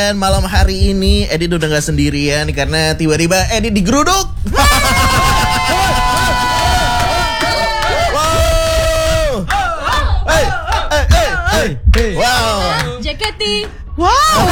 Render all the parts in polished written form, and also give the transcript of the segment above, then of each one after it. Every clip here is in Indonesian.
Dan malam hari ini Edit udah gak sendirian karena tiba-tiba Edit digeruduk. Wow. Hey. Wow. Jaketi. Wow.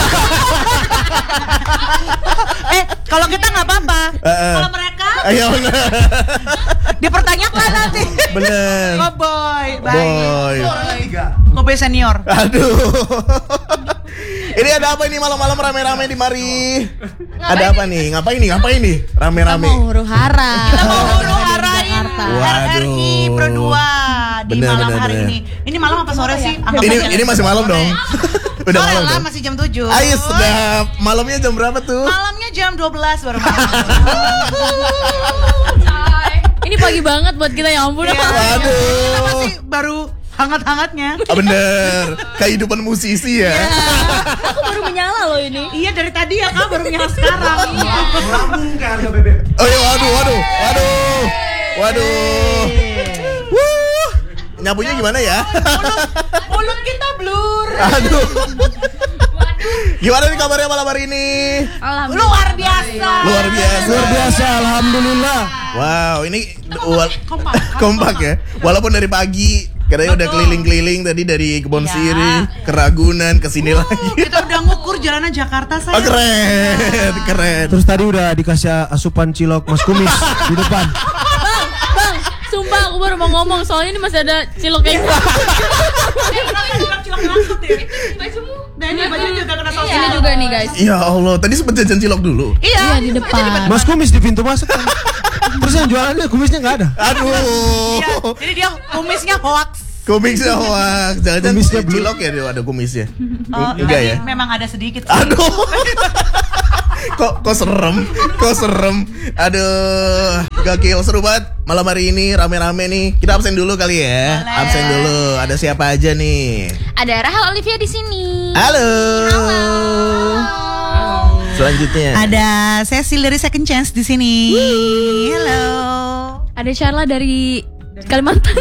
Kalau kita nggak apa-apa. Kalau mereka Ayo bener. dipertanyakan nanti. Bener. Oh boy, Boy. Kobe senior. Aduh. Ini ada apa ini malam-malam rame-rame di mari? Ada apa nih? Ngapain nih? Rame-rame. Kita mau huru-hara. Kita mau huru-harain RRI Pro 2 di Bener, malam bener, hari bener. ini. Ini malam apa sore sih? Anggap aja. Ini masih malam dong. Udah Sore malam lah, dong. masih jam 7. Ayo sedap. Malamnya jam berapa tuh? Malamnya jam 12 baru malam. Ini pagi banget buat kita, ya ampun. Iya. Kita Waduh. masih baru hangat-hangatnya. Bener. Kehidupan musisi ya. Aku baru menyala loh ini. Iya dari tadi ya kak baru nyala sekarang. Oh iya, waduh. Wuh. Nyapunya gimana ya? Mulut kita blur. Aduh. Gimana nih kabarnya malam hari ini? Luar biasa. Luar biasa, alhamdulillah. Wow, ini kompak ya. Walaupun dari pagi katanya udah keliling-keliling tadi dari Kebon Iya. Siri ke Ragunan ke sini lagi. Kita udah ngukur jalanan Jakarta Oh, saya. keren. Terus tadi udah dikasih asupan cilok Mas Kumis di depan. Bang, sumpah aku baru mau ngomong soalnya ini masih ada cilok kayak gitu. Cilok langsung ya. Dan ini baju juga kena saus. Ini juga nih guys. Ya Allah, tadi sempet jajan cilok dulu. Iya di depan. Mas Kumis di pintu masuk kan. Terus yang jualannya kumisnya nggak ada. Aduh. Iya, jadi dia kumisnya hoax. Kumisnya hoax. Jangan-jangan Kumisnya blue. cilok ya dia ada kumisnya. Oh, Enggak ya? Memang ada sedikit. Aduh. Kok serem. Aduh. Gokil, seru banget. Malam hari ini rame-rame nih. Kita absen dulu kali ya. Boleh. Absen dulu. Ada siapa aja nih? Ada Rahel Olivia di sini. Halo. Selanjutnya. Ada Cecil dari Second Chance di sini. Halo. Ada Sharla dari Kalimantan.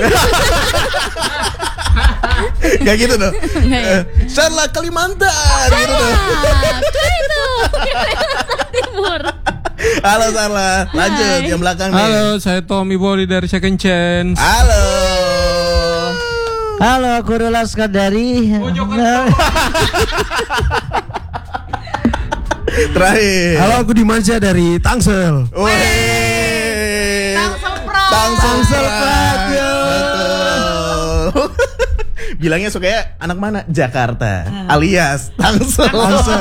Gak gitu dong. Nggak ya? Sharla Kalimantan gitu dong. Itu Kalimantan Timur. Halo Sharla. Lanjut Hai. yang belakang nih. Halo, saya Tommy Boli dari Second Chance. Halo. Halo, aku Rula Skandari. Terakhir. Halo, aku Dimansyah dari Tangsel. Wih. Tangsel Pride. Tangsel Pride, Pride. yo. Betul. Bilangnya sukanya anak mana? Jakarta. Alias Tangsel.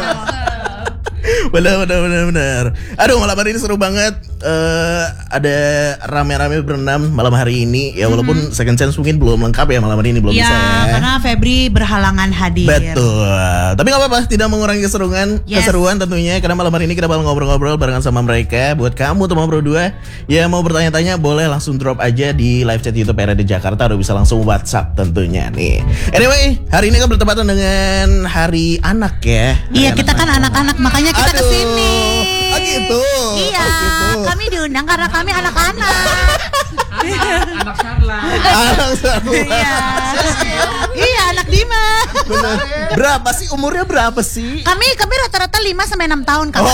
Bener. Aduh, malam hari ini seru banget. Ada rame-rame berenam malam hari ini. Ya walaupun Second Chance mungkin belum lengkap ya malam hari ini, belum Ya, bisa ya. karena Febri berhalangan hadir. Betul. Tapi gak apa-apa, tidak mengurangi keseruan tentunya. Karena malam hari ini kita bakal ngobrol-ngobrol barengan sama mereka. Buat kamu teman Pro 2 ya mau bertanya-tanya, boleh langsung drop aja di live chat YouTube RRD Jakarta, atau bisa langsung WhatsApp tentunya nih. Anyway, hari ini kan bertepatan dengan Hari Anak ya. Iya, Hari kita kan anak-anak, makanya kita Aduh. kesini. Oh gitu. Iya, Oh gitu. kami diundang karena kami anak-anak. Anak Sarla. Anak Sarla. Iya, anak Dima. Bener. Berapa sih umurnya, berapa sih? Kami rata-rata 5 sampai 6 tahun kan.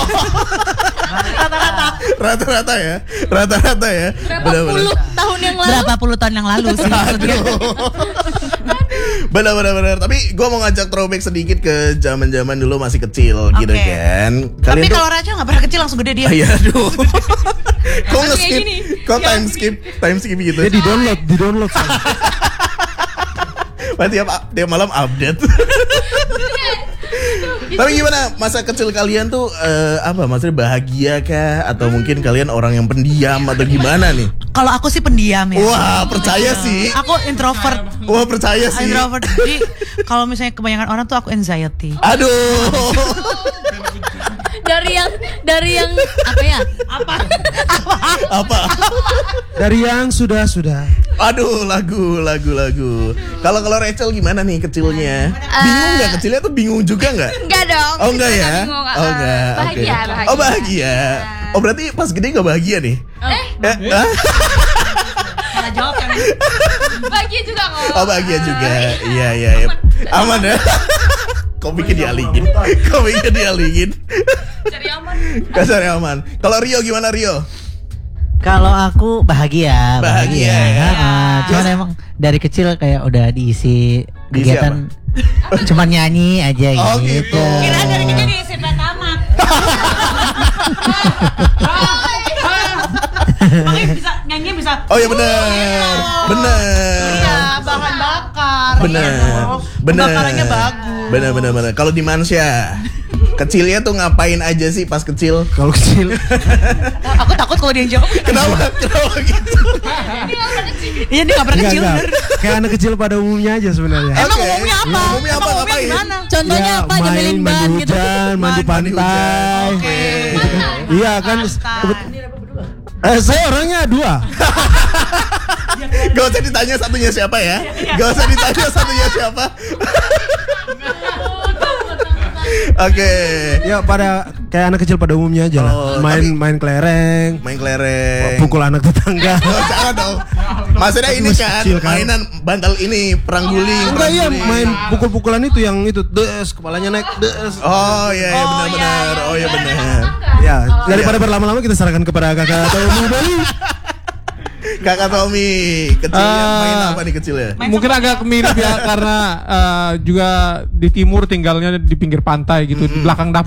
Rata-rata ya. Rata-rata ya. Berapa puluh tahun yang lalu? Berapa puluh tahun yang lalu sih maksudnya. Benar. Tapi gue mau ngajak throwback sedikit ke zaman-zaman dulu masih kecil gitu Oke. kan. Tapi Kalian tuh kalau Raja nggak pernah kecil langsung gede dia. Iya, aduh. Kok Kayak nge-skip? gini. Kok time skip gitu? Dia di-download. Tiap malam update. Tapi gimana masa kecil kalian tuh apa maksudnya, bahagia kah atau mungkin kalian orang yang pendiam atau gimana nih? Kalau aku sih pendiam ya. Wah, percaya sih. Aku introvert. Wah, percaya sih. Introvert. Jadi kalau misalnya kebanyakan orang tuh aku anxiety. Aduh. Dari yang apa ya? Apa? Dari yang sudah. Aduh, lagu. Kalau Rachel gimana nih kecilnya? Bingung nggak kecilnya tuh, bingung juga nggak? Enggak dong. Oh enggak ya? Bingung. Oh enggak. Oke. Bahagia. Oh bahagia. Oh berarti pas gede nggak bahagia nih? Hah? Salah jawab kan. Bahagia juga kok. Oh bahagia juga. Iya. Aman ya. Komiknya dialingin. Cari aman. Cari aman. Kalau Rio gimana Rio? Kalau aku bahagia. Bahagia, ya. Cuman emang dari kecil kayak udah diisi kegiatan cuman nyanyi aja Oh, gitu. gitu. Kira dari kecil di SMP tamat. Makanya bisa nyanyi bisa. Oh ya benar. Iya, bahan bakar. Benar. Bakarannya bagus. Benar. Kalau di Mansya kecilnya tuh ngapain aja sih pas kecil? Kalau kecil Aku takut kalau dia yang jawab. Kenapa gitu? Iya, dia nggak pernah kecil. enggak. Kayak anak kecil pada umumnya aja sebenarnya. Emang Oke. umumnya apa? Ya, umumnya apa, ngapain? Gimana? Contohnya apa? Nyemilin ban mandi gitu. hujan, mandi Mandi pantai. hujan. Oke. Gitu kan. Iya kan. Saya orangnya 2. Gak usah ditanya satunya siapa ya. Gak usah ditanya satunya siapa. Oke. Ya pada kayak anak kecil pada umumnya aja lah. Oh, Main kelereng, Main kelereng. pukul anak tetangga. Oh, jangan dong. Maksudnya ini Masih kan kecil, kan? mainan bantal ini perang guling. Enggak, iya, perang guling. main pukul-pukulan itu yang itu des, kepalanya naik des. Oh iya benar. Oh iya benar. Ya, daripada berlama-lama kita serahkan kepada kakak atau Om Bali. Kakak Tommy, kecilnya main apa nih kecilnya? Mungkin agak mirip ya karena juga di timur tinggalnya di pinggir pantai gitu, di belakang dapur.